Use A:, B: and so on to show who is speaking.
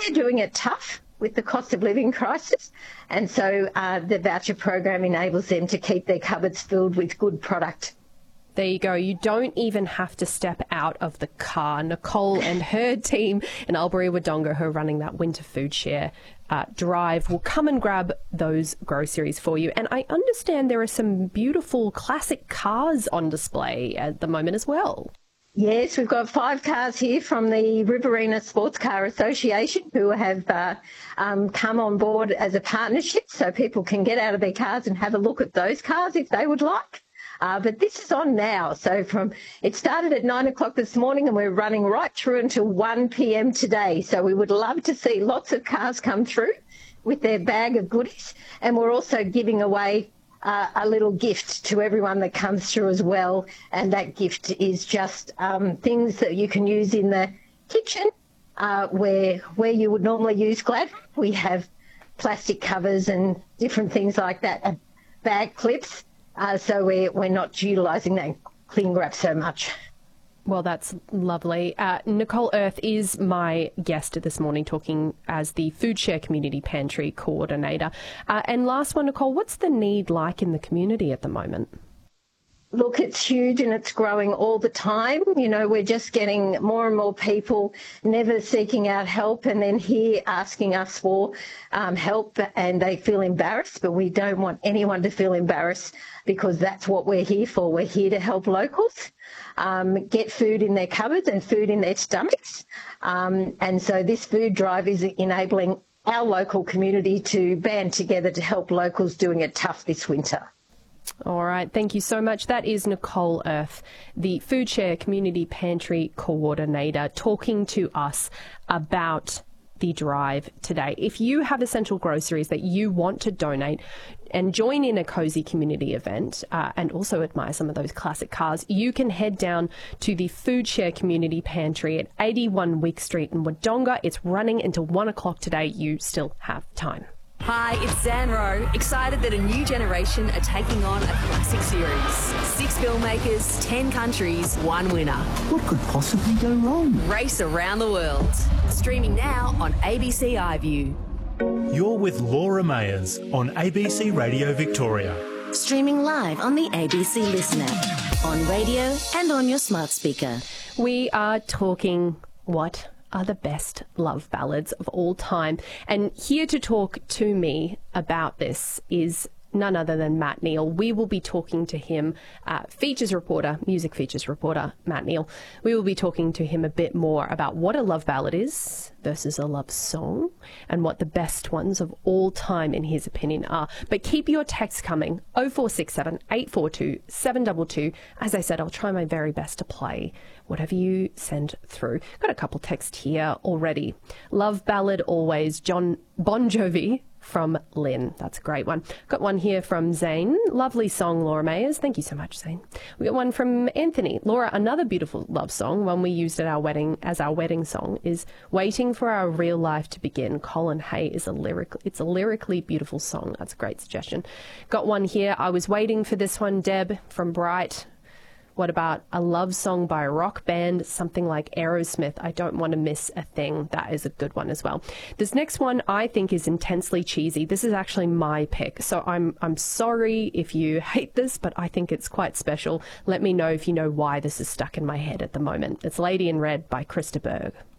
A: they're doing it tough with the cost of living crisis. And so the voucher program enables them to keep their cupboards filled with good product.
B: There you go. You don't even have to step out of the car. Nicole and her team in Albury-Wodonga, who are running that winter food share drive, will come and grab those groceries for you. And I understand there are some beautiful classic cars on display at the moment as well.
A: Yes, we've got 5 cars here from the Riverina Sports Car Association who have come on board as a partnership, so people can get out of their cars and have a look at those cars if they would like. But this is on now. So it started at 9 o'clock this morning and we're running right through until 1 p.m. today. So we would love to see lots of cars come through with their bag of goodies. And we're also giving away a little gift to everyone that comes through as well. And that gift is just things that you can use in the kitchen where you would normally use Glad. We have plastic covers and different things like that, and bag clips. So we're not utilising that cling wrap so much.
B: Well, that's lovely. Nicole Earth is my guest this morning, talking as the Food Share Community Pantry Coordinator. And last one, Nicole, what's the need like in the community at the moment?
A: Look, it's huge and it's growing all the time. You know, we're just getting more and more people never seeking out help and then here asking us for help, and they feel embarrassed, but we don't want anyone to feel embarrassed because that's what we're here for. We're here to help locals get food in their cupboards and food in their stomachs. And so this food drive is enabling our local community to band together to help locals doing it tough this winter.
B: All right. Thank you so much. That is Nicole Earth, the Food Share Community Pantry Coordinator, talking to us about the drive today. If you have essential groceries that you want to donate and join in a cozy community event and also admire some of those classic cars, you can head down to the Food Share Community Pantry at 81 Wick Street in Wodonga. It's running until 1 o'clock today. You still have time.
C: Hi, it's Zan Rowe. Excited that a new generation are taking on a classic series. 6 filmmakers, 10 countries, 1 winner.
D: What could possibly go wrong?
C: Race around the world. Streaming now on ABC iView.
E: You're with Laura Mayers on ABC Radio Victoria.
F: Streaming live on the ABC Listener, on radio and on your smart speaker.
B: We are talking what are the best love ballads of all time. And here to talk to me about this is none other than Matt Neal. We will be talking to him, music features reporter, Matt Neal. We will be talking to him a bit more about what a love ballad is versus a love song and what the best ones of all time, in his opinion, are. But keep your texts coming, 0467 842 722. As I said, I'll try my very best to play whatever you send through. Got a couple texts here already. Love ballad always, Bon Jovi from Lynn. That's a great one. Got one here from Zane. Lovely song, Laura Mayers. Thank you so much, Zane. We got one from Anthony. Laura, another beautiful love song, one we used at our wedding as our wedding song, is Waiting for Our Real Life to Begin. Colin Hay is it's a lyrically beautiful song. That's a great suggestion. Got one here. I was waiting for this one, Deb from Bright. What about a love song by a rock band, something like Aerosmith? I don't want to miss a thing. That is a good one as well. This next one I think is intensely cheesy. This is actually my pick, so I'm sorry if you hate this, but I think it's quite special. Let me know if you know why this is stuck in my head at the moment. It's Lady in Red by Krista Berg.